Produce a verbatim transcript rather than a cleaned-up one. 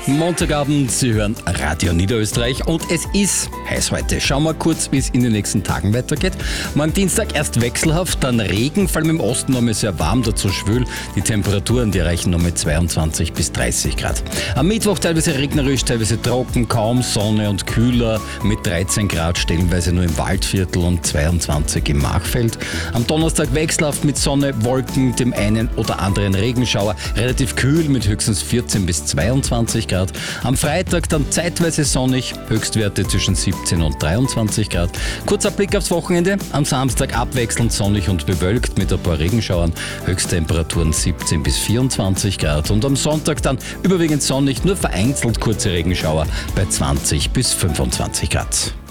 Montagabend, Sie hören Radio Niederösterreich und es ist heiß heute. Schauen wir kurz, wie es in den nächsten Tagen weitergeht. Morgen Dienstag erst wechselhaft, dann Regen, vor allem im Osten noch mal sehr warm, dazu schwül. Die Temperaturen, die erreichen noch mit zweiundzwanzig bis dreißig Grad. Am Mittwoch teilweise regnerisch, teilweise trocken, kaum Sonne und kühler mit dreizehn Grad, stellenweise nur im Waldviertel und zweiundzwanzig im Machfeld. Am Donnerstag wechselhaft mit Sonne, Wolken, dem einen oder anderen Regenschauer, relativ kühl mit höchstens vierzehn bis zweiundzwanzig Grad. Am Freitag dann zeitweise sonnig, Höchstwerte zwischen siebzehn und dreiundzwanzig Grad. Kurzer Blick aufs Wochenende, am Samstag abwechselnd sonnig und bewölkt mit ein paar Regenschauern, Höchsttemperaturen siebzehn bis vierundzwanzig Grad und am Sonntag dann überwiegend sonnig, nur vereinzelt kurze Regenschauer bei zwanzig bis fünfundzwanzig Grad.